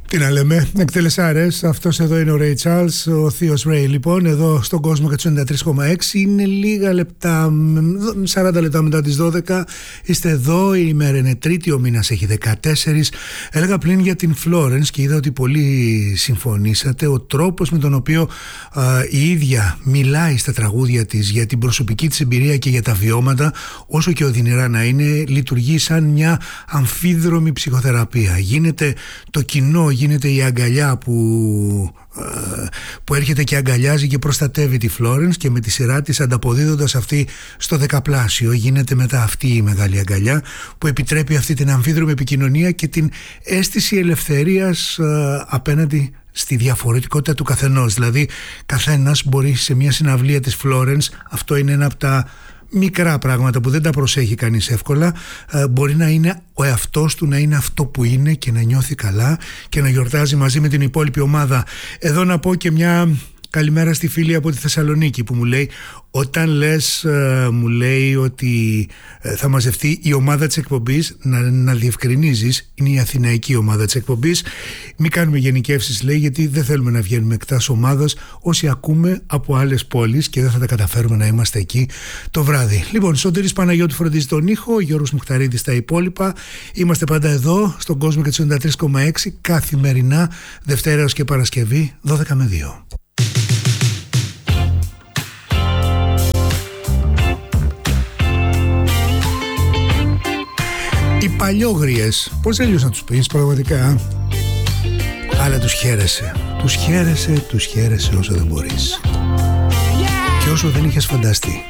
Τι να λέμε, εκτελεσάρες. Αυτός εδώ είναι ο Ray Charles, ο θείος Ray. Λοιπόν, εδώ στον κόσμο και του 93,6 είναι λίγα λεπτά, 40 λεπτά μετά τις 12. Είστε εδώ, η ημέρα είναι Τρίτη, ο μήνας έχει 14. Έλεγα πριν για την Florence και είδα ότι πολλοί συμφωνήσατε. Ο τρόπος με τον οποίο η ίδια μιλάει στα τραγούδια της για την προσωπική της εμπειρία και για τα βιώματα, όσο και οδυνηρά να είναι, λειτουργεί σαν μια αμφίδρομη ψυχοθεραπεία. Γίνεται το κοινό, γίνεται η αγκαλιά που έρχεται και αγκαλιάζει και προστατεύει τη Florence, και με τη σειρά της ανταποδίδοντας αυτή στο δεκαπλάσιο γίνεται μετά αυτή η μεγάλη αγκαλιά που επιτρέπει αυτή την αμφίδρομη επικοινωνία και την αίσθηση ελευθερίας απέναντι στη διαφορετικότητα του καθενός. Δηλαδή καθένας μπορεί σε μια συναυλία της Florence, αυτό είναι ένα από τα μικρά πράγματα που δεν τα προσέχει κανείς εύκολα, μπορεί να είναι ο εαυτός του, να είναι αυτό που είναι και να νιώθει καλά και να γιορτάζει μαζί με την υπόλοιπη ομάδα. Εδώ να πω και μια καλημέρα στη φίλη από τη Θεσσαλονίκη που μου λέει, όταν λες, μου λέει ότι θα μαζευτεί η ομάδα της εκπομπής, να διευκρινίζεις, είναι η αθηναϊκή ομάδα της εκπομπής. Μην κάνουμε γενικεύσεις, λέει, γιατί δεν θέλουμε να βγαίνουμε εκτός ομάδας όσοι ακούμε από άλλες πόλεις και δεν θα τα καταφέρουμε να είμαστε εκεί το βράδυ. Λοιπόν, Σωτήρης Παναγιώτου φροντίζει τον ήχο, Γιώργος Μουχταρίδης τα υπόλοιπα. Είμαστε πάντα εδώ στον κόσμο και τους 93,6 καθημερινά, Δευτέρα έως και Παρασκευή 12 με 2. Οι παλιόγριες, πώς έλειως να τους πεις πραγματικά, αλλά τους χαίρεσαι. Τους χαίρεσαι όσο δεν μπορείς και όσο δεν είχες φανταστεί.